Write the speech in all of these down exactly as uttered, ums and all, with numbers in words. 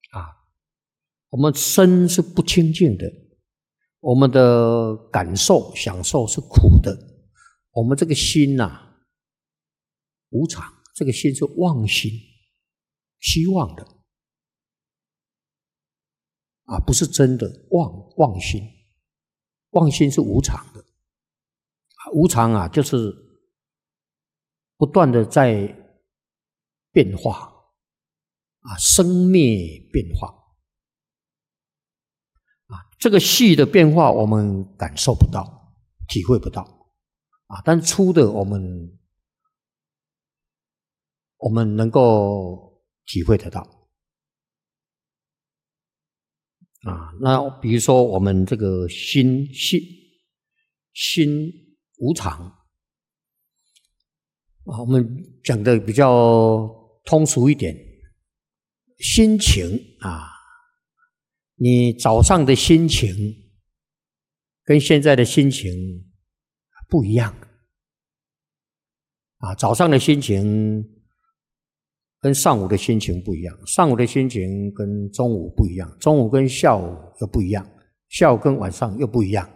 啊，我们身是不清净的，我们的感受享受是苦的，我们这个心呐、啊、无常，这个心是妄心，希望的啊，不是真的，妄妄心，妄心是无常的，无常啊，就是不断的在变化啊，生灭变化啊，这个细的变化我们感受不到，体会不到啊，但粗的我们我们能够体会得到啊。那比如说我们这个心心心无常啊，我们讲的比较通俗一点，心情啊，你早上的心情跟现在的心情不一样啊，早上的心情跟上午的心情不一样，上午的心情跟中午不一样，中午跟下午又不一样，下午跟晚上又不一样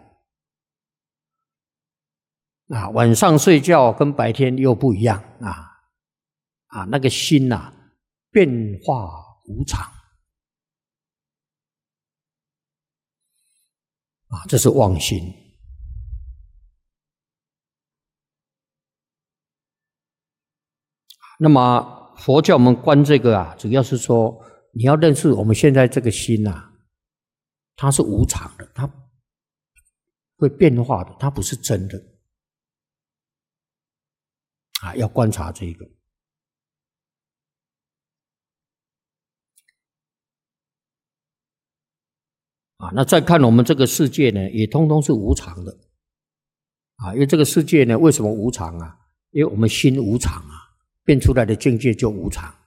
啊，晚上睡觉跟白天又不一样啊啊，那个心啊变化无常啊，这是妄心。那么佛教我们观这个啊，主要是说你要认识我们现在这个心啊，它是无常的，它会变化的，它不是真的啊，要观察这个啊。那再看我们这个世界呢，也通通是无常的啊，因为这个世界呢，为什么无常啊？因为我们心无常啊，变出来的境界就无常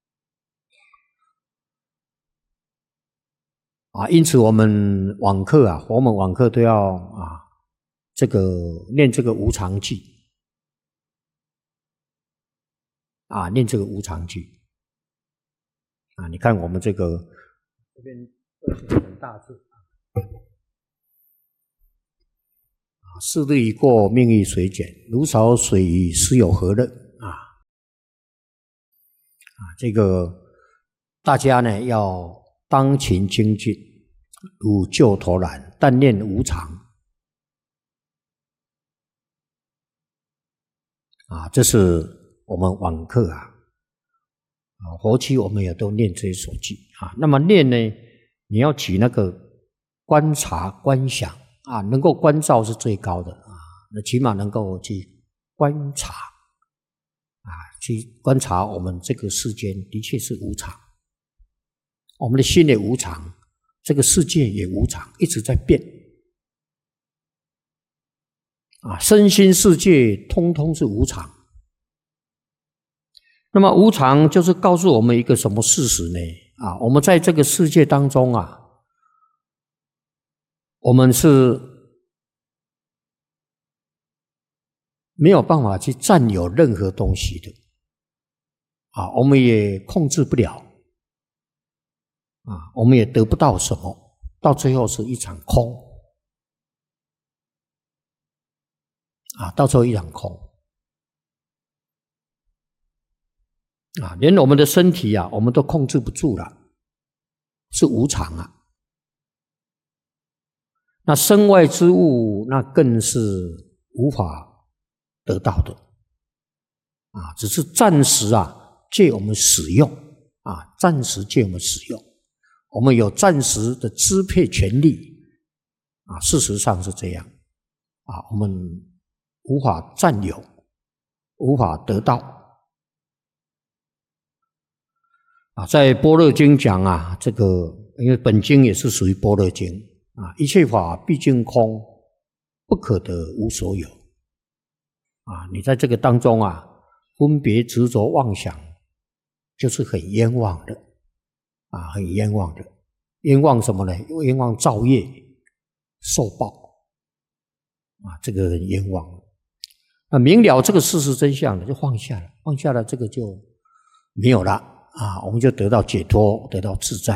啊，因此我们网课啊，我们网课都要啊，这个念这个无常记啊，念这个无常记啊。你看我们这个这边很大字啊，世日已过，命亦随减，如潮水与斯有何乐啊？啊，这个大家呢要当勤精进，如救头然，但念无常啊，这是我们网课啊，啊，佛期我们也都念这些所记啊。那么念呢，你要起那个观察观想啊，能够观照是最高的啊，那起码能够去观察啊，去观察我们这个世间的确是无常，我们的心也无常，这个世界也无常，一直在变啊，身心世界通通是无常。那么无常就是告诉我们一个什么事实呢？啊，我们在这个世界当中啊，我们是没有办法去占有任何东西的啊，我们也控制不了啊，我们也得不到什么，到最后是一场空啊，到最后一场空啊，连我们的身体啊，我们都控制不住了，是无常啊。那身外之物，那更是无法得到的啊，只是暂时啊借我们使用啊，暂时借我们使用，我们有暂时的支配权利啊，事实上是这样啊，我们无法占有，无法得到啊。在般若经讲啊，这个因为本经也是属于般若经啊，一切法毕竟空，不可得无所有啊。你在这个当中啊，分别执着妄想，就是很冤枉的啊，很冤枉的。冤枉什么呢？冤枉造业受报啊，这个很冤枉。那明了这个事实真相了，就放下了，放下了，这个就没有了啊，我们就得到解脱，得到自在。